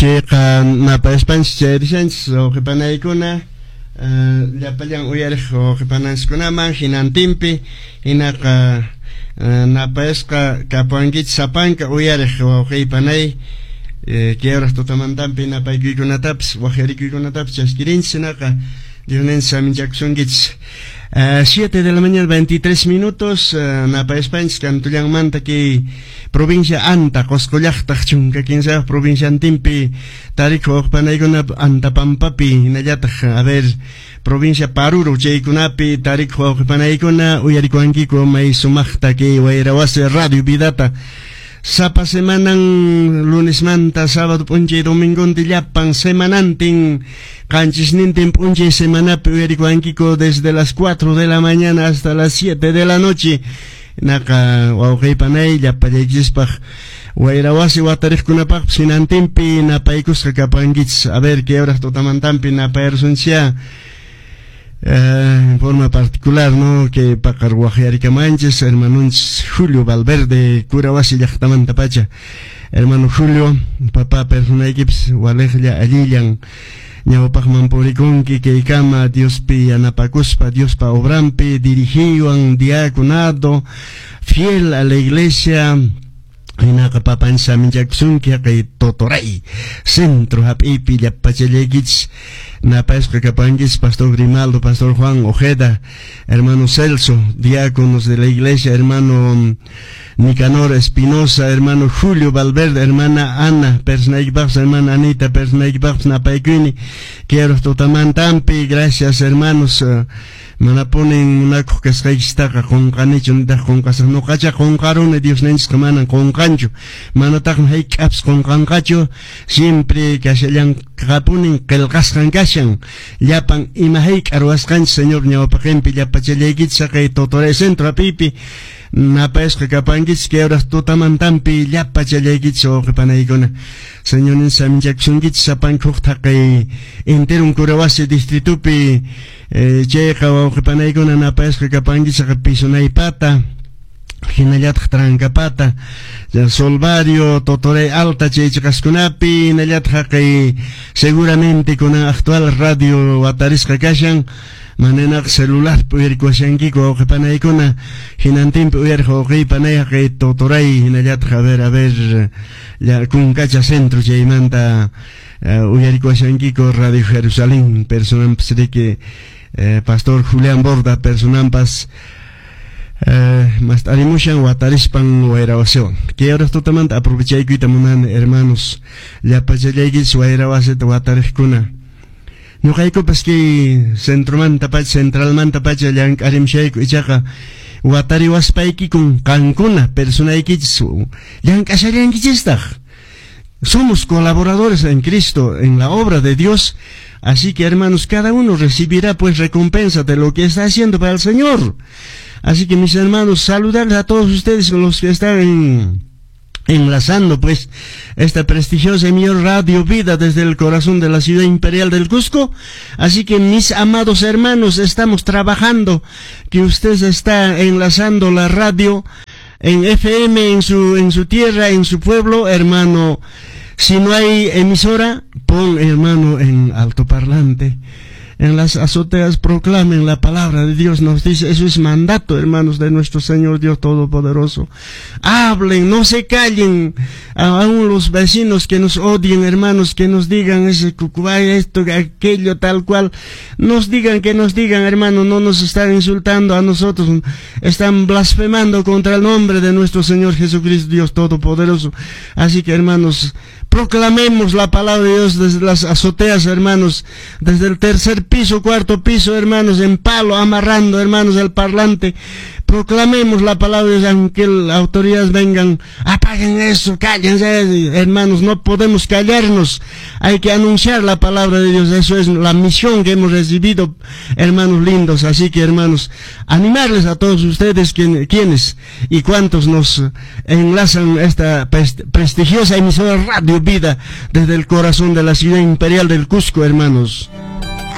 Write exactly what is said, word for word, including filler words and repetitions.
Chica napa España Richens o que panaikuna ya palan uyar o que panaskuna man hinantimpi hinaka napa esca kapangit sapanka uyar o que panai que ahora totamantampi napa ikukunataps wajerikukunataps chaskirinsinaka Dionensa Minjaksungits. siete de la mañana, veintitrés minutos. Uh, Napa España, Cantullan Manta, que provincia Anta, Coscollachta, Chunca, quien sea, provincia Antimpi, Tarico, Panaiguna, Anta Pampapi, Nayata, a ver, provincia Paruro, Cheikunapi, Tarico, Panaiguna, Uyaricuanquico, Maisumachta, que Guayrawase, Radio Vidata. Sapa semanan lunes manta, sábado punche, domingo dillapan, semanantin, canchisnintin punche, semana puericuanquico desde las cuatro de la mañana hasta las siete de la noche. Naka, wauhei panay, yapayakjispaj, wairawasi watarikkunapaj, sinantimpi, napaikus kakapangits, a ver qué horas totamantampi, napaersuncia. Uh, en forma particular, ¿no? Que Pacarguajearica Manches, hermano Julio Valverde, Curawasi Yachtamantapacha, hermano Julio, papá persona equips, Walejlia Alilian, Ñawapajman Poriconqui, Keikama, Dios pi Anapacuspa, Dios pa Obrampi, dirigido, diaconado, fiel a la iglesia. Hinaka papansa minjaksunki kay Totoray centro hapipi yapachelekits na pesca capangis pastor Grimaldo, pastor Juan Ojeda, hermano Celso, diáconos de la iglesia, hermano Nicanor Espinosa, hermano Julio Valverde, hermana Ana Persnaikbaks, hermana Anita Persnaikbaks Napaikuni, quiero totamantampi, gracias hermanos. Uh, Manaponen una coquesca con canicho, con casas no cacha, con carone, Dios nens que manan con cancho, manatak hake ups con cancacho, siempre que se le capunen que el cascan cachan, yapan y mahik arwascan, señor Ñawapajempi, yapachelekitsa que totore centro a pipi, napesca capangits que ahora totamantampi, yapachelekitsa o que panaigona, señor Nensam Jacksongits, sapan kuchta que entero un curawasi distritupi, eh, checa o que panaigona napesca capangits a pisonai-pata, Hinayat Trancapata, Solvario, Totore Alta, Chechascunapi, Hinayat Haki, seguramente con la actual radio Atarisca Kashan, Manenak celular, Puercoashanquico, que Panaicona, Hinantim Puerco, que Panea, que Totorei, Hinayat Javer, a ver, ya con Cacha Centro, Chaimanta, Uyaricoashanquico, Radio Jerusalén, personas de que, Pastor Julián Borda, personampas, Uh, mas tarimushan watarispan wairawasewan. Que ahora totalmente aprovechai kuitamunan hermanos. Ya pachalegis wairawase watarikuna. No kaiko pas que centro manta pach, central manta pach, yang arim shaiko ichaka watariwaspaiki con kankuna, persona ikitsu. Yang asarian kichistag. Somos colaboradores en Cristo, en la obra de Dios. Así que hermanos, cada uno recibirá pues recompensa de lo que está haciendo para el Señor. Así que mis hermanos, saludarles a todos ustedes los que están en, enlazando pues esta prestigiosa emisora Radio Vida desde el corazón de la ciudad imperial del Cusco. Así que mis amados hermanos, estamos trabajando, que usted está enlazando la radio en F M en su, en su tierra, en su pueblo, hermano. Si no hay emisora, pon hermano en altoparlante. En las azoteas proclamen la palabra de Dios, nos dice, eso es mandato, hermanos, de nuestro Señor Dios Todopoderoso. Hablen, no se callen, aún los vecinos que nos odien, hermanos, que nos digan ese cucubay, esto, aquello, tal cual, nos digan, que nos digan, hermanos, no nos están insultando a nosotros, están blasfemando contra el nombre de nuestro Señor Jesucristo, Dios Todopoderoso. Así que, hermanos, proclamemos la palabra de Dios desde las azoteas, hermanos, desde el tercer piso, cuarto piso, hermanos, en palo, amarrando, hermanos, el parlante. Proclamemos la palabra de Dios, aunque las autoridades vengan, apaguen eso, cállense, hermanos, no podemos callarnos, hay que anunciar la palabra de Dios, eso es la misión que hemos recibido, hermanos lindos. Así que, hermanos, animarles a todos ustedes, quienes y cuantos nos enlazan esta prestigiosa emisora Radio Vida desde el corazón de la ciudad imperial del Cusco, hermanos.